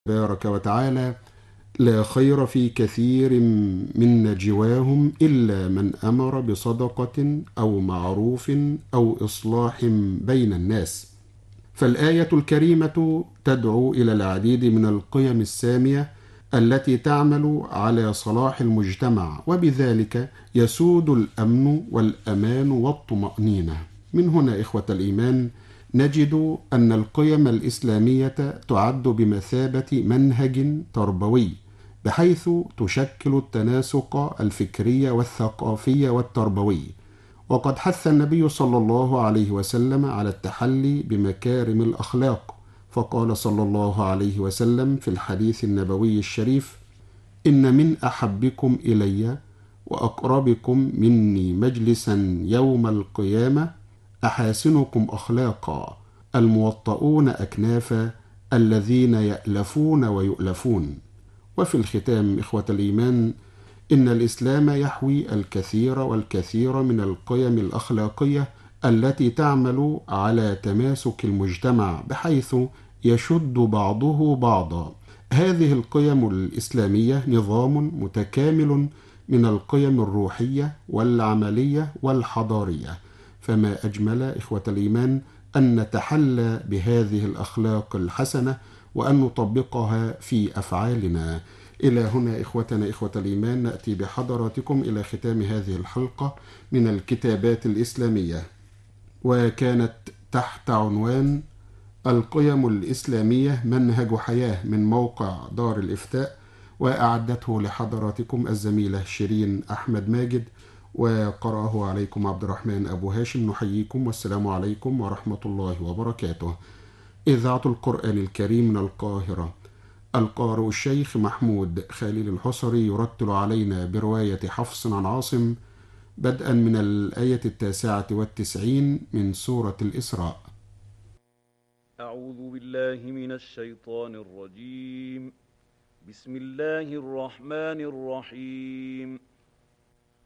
تبارك وتعالى: لا خير في كثير من نجواهم إلا من أمر بصدقة أو معروف أو إصلاح بين الناس. فالآية الكريمة تدعو إلى العديد من القيم السامية التي تعمل على صلاح المجتمع، وبذلك يسود الأمن والأمان والطمأنينة. من هنا إخوة الإيمان نجد أن القيم الإسلامية تعد بمثابة منهج تربوي، بحيث تشكل التناسق الفكري والثقافي والتربوي. وقد حث النبي صلى الله عليه وسلم على التحلي بمكارم الأخلاق، فقال صلى الله عليه وسلم في الحديث النبوي الشريف: إن من أحبكم إلي وأقربكم مني مجلسا يوم القيامة أحاسنكم أخلاقا، الموطؤون أكنافا، الذين يألفون ويؤلفون. وفي الختام إخوة الإيمان، إن الإسلام يحوي الكثير والكثير من القيم الأخلاقية التي تعمل على تماسك المجتمع، بحيث يشد بعضه بعضا. هذه القيم الإسلامية نظام متكامل من القيم الروحية والعملية والحضارية، فما أجمل إخوة الإيمان أن نتحلى بهذه الأخلاق الحسنة وأن نطبقها في أفعالنا. إلى هنا إخوتنا إخوة الإيمان نأتي بحضراتكم إلى ختام هذه الحلقة من الكتابات الإسلامية، وكانت تحت عنوان القيم الإسلامية منهج حياة من موقع دار الإفتاء، وأعدته لحضراتكم الزميلة شيرين أحمد ماجد، وقرأه عليكم عبد الرحمن أبو هاشم. نحييكم والسلام عليكم ورحمة الله وبركاته. إذاعة القرآن الكريم من القاهرة، القارئ الشيخ محمود خليل الحصري يرتل علينا برواية حفص عن عاصم، بدءا من الآية 99 من سورة الإسراء. أعوذ بالله من الشيطان الرجيم. بسم الله الرحمن الرحيم.